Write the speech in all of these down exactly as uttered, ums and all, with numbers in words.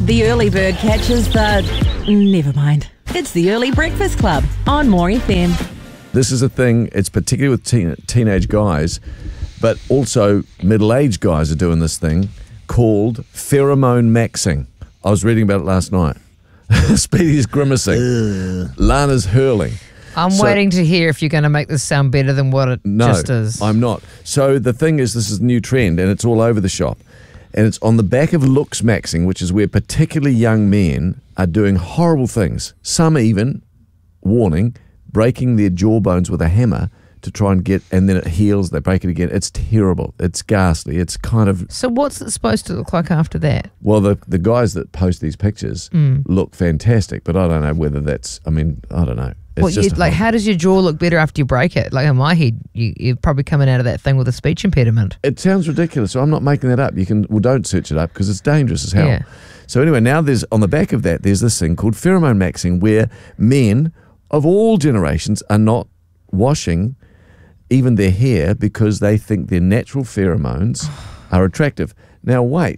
The early bird catches the... Never mind. It's the Early Breakfast Club on More F M. This is a thing, it's particularly with teen, teenage guys, but also middle-aged guys are doing this thing called pheromone maxing. I was reading about it last night. Speedy's grimacing. Ugh. Lana's hurling. I'm so, waiting to hear if you're going to make this sound better than what it no, just is. I'm not. So the thing is, this is a new trend, and it's all over the shop. And it's on the back of looks maxing, which is where particularly young men are doing horrible things. Some even, warning, breaking their jawbones with a hammer to try and get, and then it heals, they break it again. It's terrible. It's ghastly. It's kind of... So what's it supposed to look like after that? Well, the the guys that post these pictures mm. look fantastic, but I don't know whether that's, I mean, I don't know. It's well, just you, like, how does your jaw look better after you break it? Like in my head, you, you're probably coming out of that thing with a speech impediment. It sounds ridiculous, so I'm not making that up. You can, well, don't search it up because it's dangerous as hell. Yeah. So anyway, now there's, on the back of that, there's this thing called pheromone maxing where men of all generations are not washing even their hair because they think their natural pheromones are attractive. Now, wait.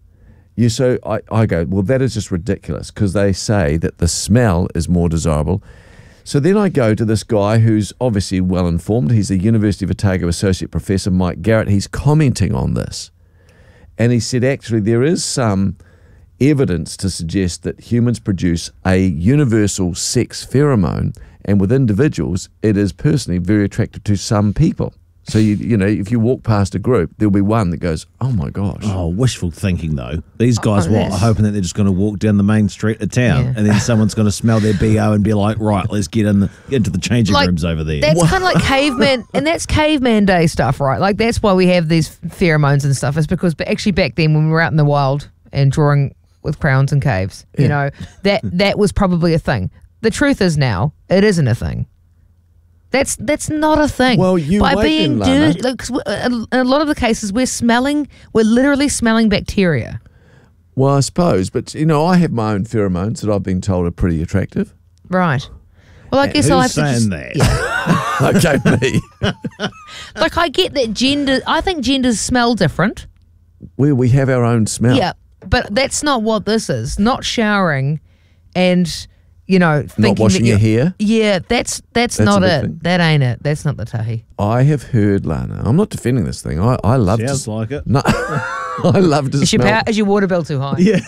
You so I, I go, well, that is just ridiculous because they say that the smell is more desirable. So then I go to this guy who's obviously well informed. He's the University of Otago Associate Professor Mike Garrett. He's commenting on this. And he said, actually, there is some evidence to suggest that humans produce a universal sex pheromone, and with individuals, it is personally very attractive to some people. So, you you know, if you walk past a group, there'll be one that goes, oh, my gosh. Oh, wishful thinking, though. These guys oh, what, are hoping that they're just going to walk down the main street of town yeah. and then someone's going to smell their B O and be like, right, let's get, in the, get into the changing like, rooms over there. That's kind of like caveman, and that's caveman day stuff, right? Like, that's why we have these pheromones and stuff. It's because but actually back then when we were out in the wild and drawing with crowns and caves, yeah. you know, that, that was probably a thing. The truth is now, it isn't a thing. That's that's not a thing. Well, you by wait being then, Lana. dirty, like, in a lot of the cases, we're smelling, we're literally smelling bacteria. Well, I suppose, but you know, I have my own pheromones that I've been told are pretty attractive. Right. Well, I guess Who's I'll have saying to just, that? Yeah. Okay, me. Like, I get that gender. I think genders smell different. We we have our own smell. Yeah, but that's not what this is. Not showering, and. You know, thinking not washing that your hair? Yeah, that's that's, That's not a big it. thing. That ain't it. That's not the tahi. I have heard, Lana, I'm not defending this thing. I, I love Sounds to... like it. No, I love to Is your, smell... power, is your water bill too high? Yeah.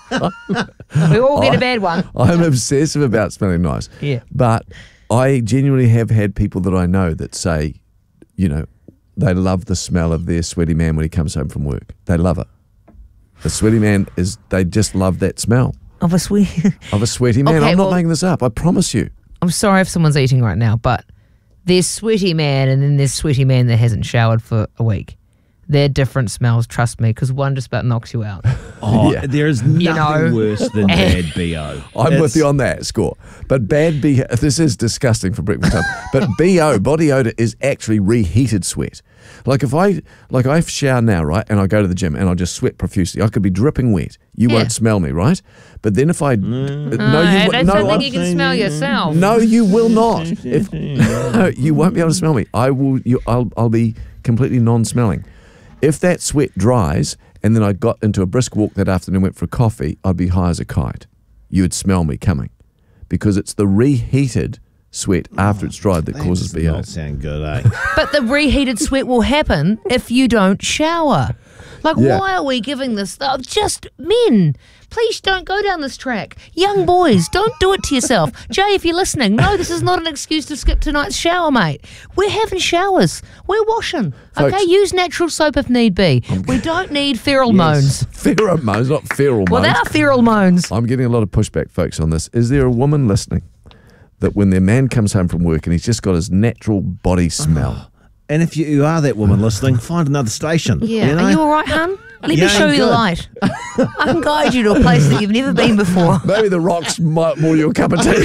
We all get a bad one. I'm obsessive about smelling nice. Yeah. But I genuinely have had people that I know that say, you know, they love the smell of their sweaty man when he comes home from work. They love it. The sweaty man is, they just love that smell. Of a sweet. Of a sweaty man. Okay, I'm not well, making this up. I promise you. I'm sorry if someone's eating right now, but there's sweaty man and then there's sweaty man that hasn't showered for a week. They're different smells, trust me, because one just about knocks you out. Oh, Yeah. there is nothing You know. worse than bad B O. I'm It's- with you on that score. But bad B O, this is disgusting for breakfast time. But B O, body odor, is actually reheated sweat. Like if I, like I shower now, right, and I go to the gym and I just sweat profusely, I could be dripping wet. You Yeah. won't smell me, right? But then if I, Mm. no, Oh, you, I wo- don't no, think I- you can smell yourself. no, you will not. If no, you won't be able to smell me. I will. You, I'll, I'll be completely non-smelling. If that sweat dries and then I got into a brisk walk that afternoon, went for a coffee, I'd be high as a kite. You would smell me coming because it's the reheated sweat after it's dried that That causes does B O. not sound good, eh? But the reheated sweat will happen if you don't shower. Like, Yeah. why are we giving this stuff? Just men, please don't go down this track. Young boys, don't do it to yourself. Jay, if you're listening, no, this is not an excuse to skip tonight's shower, mate. We're having showers. We're washing. Folks. Okay, use natural soap if need be. We don't need pheromones. Pheromones, not pheromones. Well, they are pheromones. I'm getting a lot of pushback, folks, on this. Is there a woman listening that when their man comes home from work and he's just got his natural body smell? And if you, you are that woman listening, find another station. Yeah, you know? are you all right, hun? Let Yeah, me show I'm you the good. light. I can guide you to a place that you've never been before. Maybe the rocks might more your cup of tea.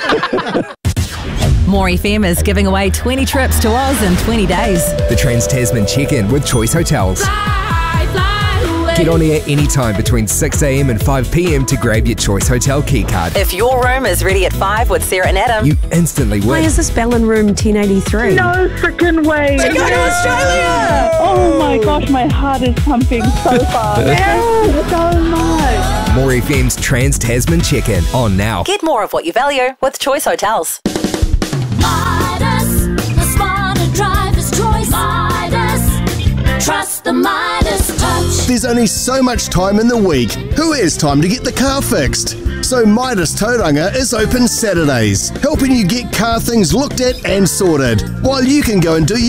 More F M is giving away twenty trips to Oz in twenty days. The Trans-Tasman check-in with Choice Hotels. Fly, fly away. Get on air anytime between six a m and five p m to grab your Choice Hotel key card. If your room is ready at five with Sarah and Adam, You instantly Why win. is this Bell in room ten eighty-three? No freaking way. go to Australia. Oh my gosh, my heart is pumping so fast. Thank you so much. More F M's Trans-Tasman Check-In. On now. Get more of what you value with Choice Hotels. Midas, the smarter driver's choice. Midas, trust the Midas touch. There's only so much time in the week. Who has time to get the car fixed? So Midas Tauranga is open Saturdays, helping you get car things looked at and sorted, while you can go and do